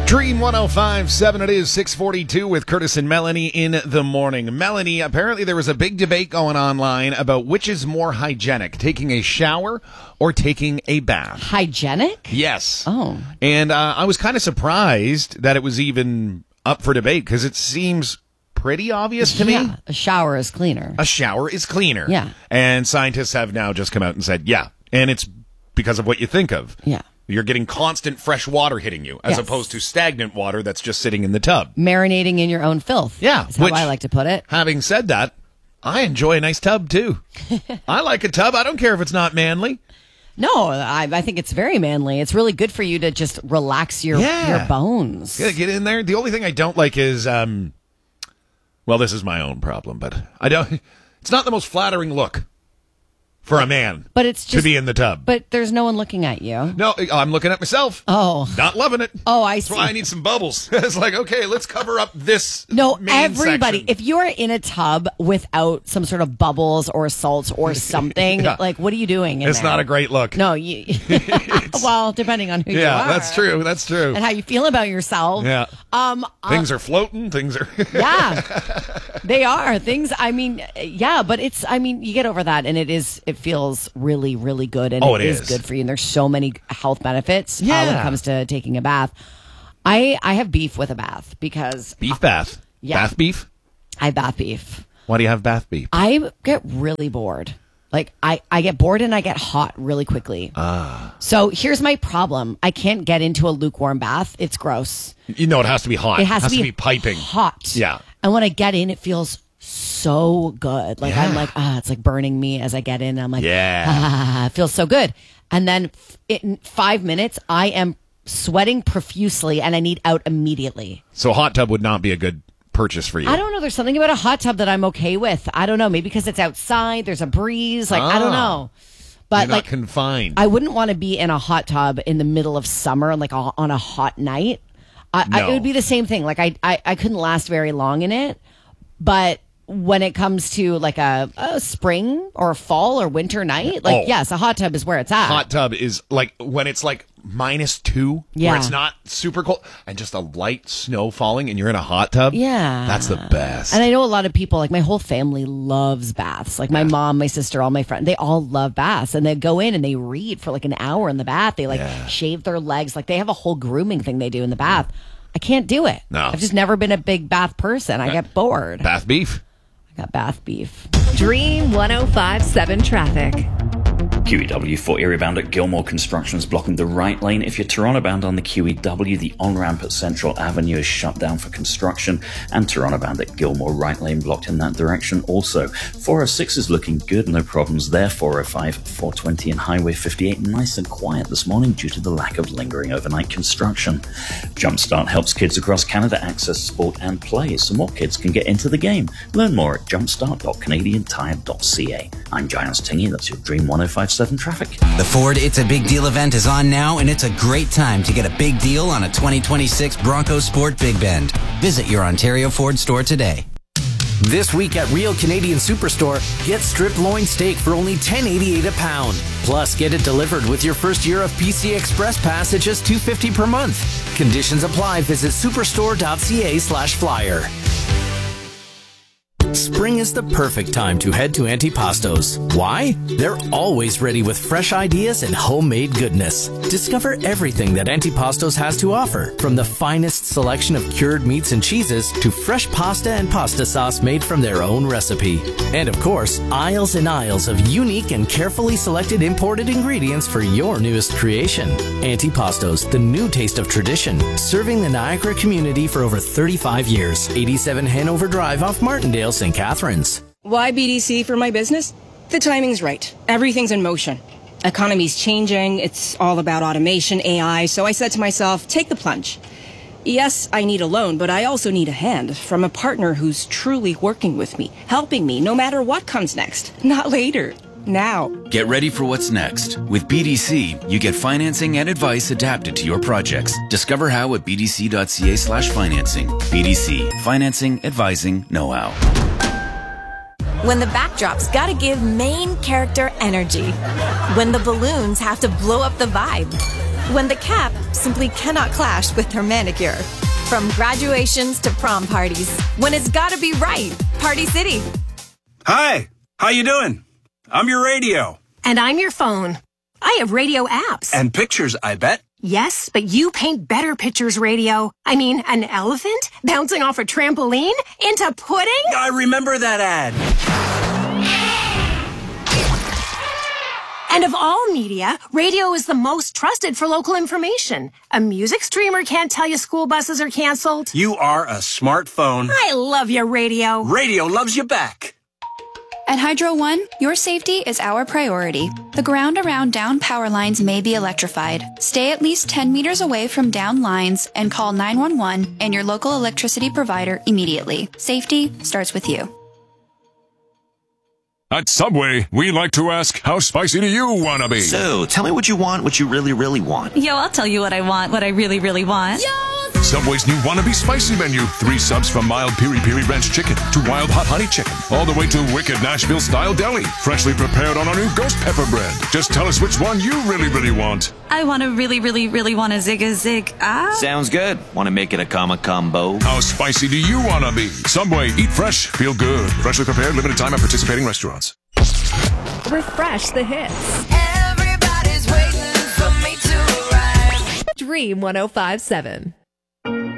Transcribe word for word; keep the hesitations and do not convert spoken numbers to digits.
Dream one oh five point seven, it is six forty-two with Curtis and Melanie in the morning. Melanie, apparently there was a big debate going online about which is more hygienic, taking a shower or taking a bath. Hygienic? Yes. Oh. And uh, I was kind of surprised that it was even up for debate because it seems pretty obvious to yeah, me. A shower is cleaner. A shower is cleaner. Yeah. And scientists have now just come out and said, yeah. And it's because of what you think of. Yeah. You're getting constant fresh water hitting you, as Yes. opposed to stagnant water that's just sitting in the tub. Marinating in your own filth. Yeah, is how which- I like to put it. Having said that, I enjoy a nice tub, too. I like a tub. I don't care if it's not manly. No, I, I think it's very manly. It's really good for you to just relax your, Yeah. your bones. Yeah, get in there. The only thing I don't like is, um, well, this is my own problem, but I don't. It's not the most flattering look for a man But it's to just. be in the tub. But there's no one looking at you. No, I'm looking at myself. Oh. Not loving it. Oh, I That's see. why I need some bubbles. It's like, okay, let's cover up this. No, main everybody. section. If you are in a tub without some sort of bubbles or salts or something, Yeah. like, what are you doing in It's there? not a great look. No, you. Well, depending on who you Yeah, are. that's true. That's true. And how you feel about yourself. Yeah. Um. Things are floating. Things are. Yeah, they are things. I mean, yeah, but it's. I mean, you get over that, and it is. It feels really, really good, and Oh, it it is. is. good for you. And there's so many health benefits uh, when Yeah. it comes to taking a bath. I I have beef with a bath because Beef bath. Yeah. Bath beef? I have bath beef. Why do you have bath beef? I get really bored. Like I, I get bored and I get hot really quickly. Ah. So here's my problem. I can't get into a lukewarm bath. It's gross. You know, it has to be hot. It has, to, be piping. hot. Yeah. And when I get in, it feels so good. Like I'm Yeah. like, ah, it's like burning me as I get in. I'm like, Yeah. ah, it feels so good. And then f- in five minutes, I am sweating profusely and I need out immediately. So hot tub would not be a good purchase for you. I don't know. There's something about a hot tub that I'm okay with. I don't know. Maybe because it's outside. There's a breeze. Like, I don't Ah. know. But You're like, not confined. I wouldn't want to be in a hot tub in the middle of summer, like a, on a hot night. I, I, No. it would be the same thing. Like I, I, I couldn't last very long in it. But when it comes to like a, a spring or a fall or winter night, like Oh. yes, a hot tub is where it's at. hot tub is like when it's like minus two, Yeah. where it's not super cold, and just a light snow falling, and you're in a hot tub. Yeah. That's the best. And I know a lot of people, like my whole family loves baths. Like my mom, my sister, all my friends, they all love baths. And they go in and they read for like an hour in the bath. They like Yeah. shave their legs. Like they have a whole grooming thing they do in the bath. I can't do it. No. I've just never been a big bath person. I get bored. Bath beef. I got bath beef. Dream one oh five point seven traffic. Q E W for Erie bound at Gilmore Construction is blocking the right lane. If you're Toronto bound on the Q E W, the on-ramp at Central Avenue is shut down for construction, and Toronto bound at Gilmore right lane blocked in that direction also. four oh six is looking good, no problems there. four oh five, four twenty and Highway fifty-eight nice and quiet this morning due to the lack of lingering overnight construction. Jumpstart helps kids across Canada access sport and play so more kids can get into the game. Learn more at jumpstart dot canadian tire dot c a. I'm Giles Tingy, that's your Dream one oh five point seven traffic. The Ford It's a Big Deal event is on now, and it's a great time to get a big deal on a twenty twenty-six Bronco Sport Big Bend. Visit your Ontario Ford store today. This week at Real Canadian Superstore, get strip loin steak for only ten eighty-eight a pound. Plus, get it delivered with your first year of P C Express Pass at just two fifty per month. Conditions apply. Visit superstore dot c a slash flyer. Spring is the perfect time to head to Antipastos. Why? They're always ready with fresh ideas and homemade goodness. Discover everything that Antipastos has to offer, from the finest selection of cured meats and cheeses to fresh pasta and pasta sauce made from their own recipe. And of course, aisles and aisles of unique and carefully selected imported ingredients for your newest creation. Antipastos, the new taste of tradition, serving the Niagara community for over thirty-five years. eighty-seven Hanover Drive off Martindale, Saint Catharines. Why B D C for my business? The timing's right. Everything's in motion. Economy's changing. It's all about automation, A I. So I said to myself, take the plunge. Yes, I need a loan, but I also need a hand from a partner who's truly working with me, helping me no matter what comes next. Not later. Now. Get ready for what's next. With B D C, you get financing and advice adapted to your projects. Discover how at b d c dot c a slash financing. B D C. Financing, advising, know-how. When the backdrop's gotta give main character energy. When the balloons have to blow up the vibe. when the cap simply cannot clash with her manicure. From graduations to prom parties, when it's gotta be right, Party City. Hi, how you doing? I'm your radio. And I'm your phone. I have radio apps. And pictures, I bet. Yes, but you paint better pictures, radio. I mean, an elephant bouncing off a trampoline into pudding? I remember that ad. And of all media, radio is the most trusted for local information. A music streamer can't tell you school buses are canceled. You are a smartphone. I love your radio. Radio loves you back. At Hydro One, your safety is our priority. The ground around down power lines may be electrified. Stay at least ten meters away from down lines and call nine one one and your local electricity provider immediately. Safety starts with you. At Subway, we like to ask, how spicy do you want to be? So, tell me what you want, what you really, really want. Yo, I'll tell you what I want, what I really, really want. Yo! Subway's new Wannabe Spicy menu. Three subs from mild piri-piri ranch chicken to wild hot honey chicken. All the way to wicked Nashville-style deli. Freshly prepared on our new ghost pepper bread. Just tell us which one you really, really want. I want to really, really, really want a zig a zig. Ah. Sounds good. Want to make it a comma combo? How spicy do you want to be? Subway, eat fresh, feel good. Freshly prepared, limited time at participating restaurants. Refresh the hits. Everybody's waiting for me to arrive. Dream one oh five point seven.